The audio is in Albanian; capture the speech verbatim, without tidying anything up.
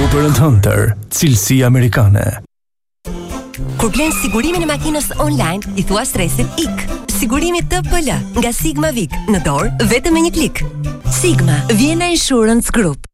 për të Hunter, cilësi amerikane. Kur blen sigurimin e makinës online, i thua stresit ik. Sigurimi T P L nga Sigma Vik në dorë vetëm me një klik. Sigma, Vienna Insurance Group.